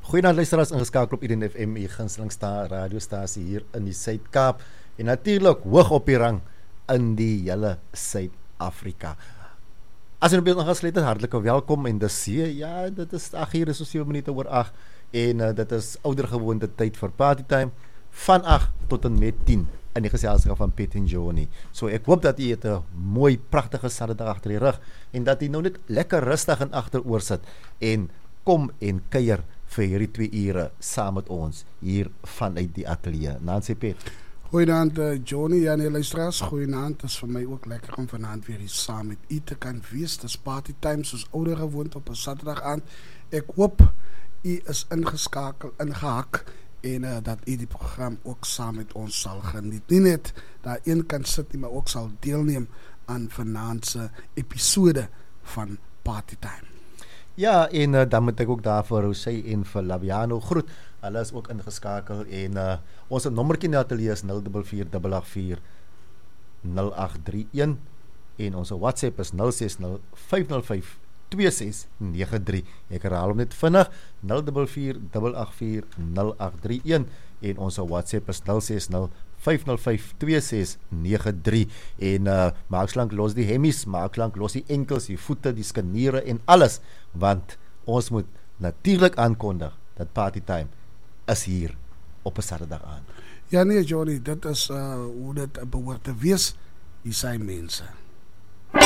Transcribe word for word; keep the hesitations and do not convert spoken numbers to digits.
Goeienaand luisteraars, ingeskakel op I D N F M, die gunstelingsta radiostasie hier in die Suid-Kaap en natuurlik hoog op die rang in die hele Suid-Afrika. As jy nou beeld aangesluit het, hartelike welkom en dis hier, ja, dit is ag hier is so sewe minute oor agt en uh, dit is oudergewoonte tyd vir party time van agt tot en met tien in die geselskap van Piet en Johnny. So ek hoop dat jy het 'n mooi pragtige Saterdag agter die rug en dat jy nou net lekker rustig en agteroor sit en kom en kuier vir hierdie twee ure saam met ons hier vanuit die ateljee. Nancy Piet. Goeienaand uh, Johnny, ja nee luisteraars, goeienaand, is vir my ook lekker om vanaand weer hier saam met u te kan wees. Dis party time soos ouder gewoond op 'n Saterdag aand. Ek hoop u is ingeskakel, ingehak en uh, dat u die program ook saam met ons sal geniet. Nie net daar een kan sit nie, maar ook sal deelneem aan vanaand se episode van Party Time. Ja, en uh, dan moet ek ook daar vir Rosé en vir Laviano groet. Hulle is ook ingeskakel en uh, ons nommertjie in die ateljee is nul vier vier agt agt vier nul agt drie een en ons WhatsApp is nul ses nul vyf nul vyf twee ses nege drie. Ek herhaal hom net vinnig, nul vier vier agt agt vier nul agt drie een en ons WhatsApp is nul ses nul vyf nul vyf twee ses nege drie en uh, maak slank los die hemmies, maak slank los die enkels, die voete, die skaniere en alles, want ons moet natuurlik aankondig dat party time is hier op 'n Saterdag aand. Ja nee Johnny, dit is uh, hoe dit behoort te wees. Hier zijn mense.